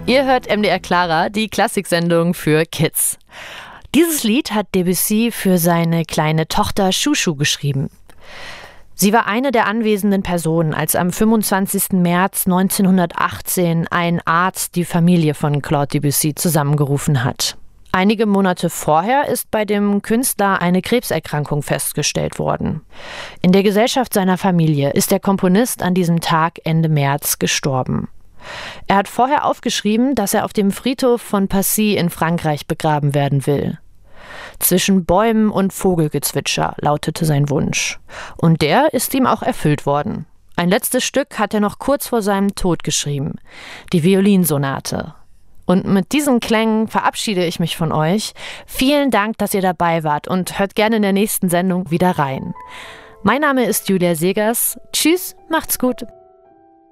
Ihr hört MDR Clara, die Klassiksendung für Kids. Dieses Lied hat Debussy für seine kleine Tochter Chouchou geschrieben. Sie war eine der anwesenden Personen, als am 25. März 1918 ein Arzt die Familie von Claude Debussy zusammengerufen hat. Einige Monate vorher ist bei dem Künstler eine Krebserkrankung festgestellt worden. In der Gesellschaft seiner Familie ist der Komponist an diesem Tag Ende März gestorben. Er hat vorher aufgeschrieben, dass er auf dem Friedhof von Passy in Frankreich begraben werden will. Zwischen Bäumen und Vogelgezwitscher lautete sein Wunsch. Und der ist ihm auch erfüllt worden. Ein letztes Stück hat er noch kurz vor seinem Tod geschrieben, die Violinsonate. Und mit diesen Klängen verabschiede ich mich von euch. Vielen Dank, dass ihr dabei wart und hört gerne in der nächsten Sendung wieder rein. Mein Name ist Julia Segers. Tschüss, macht's gut.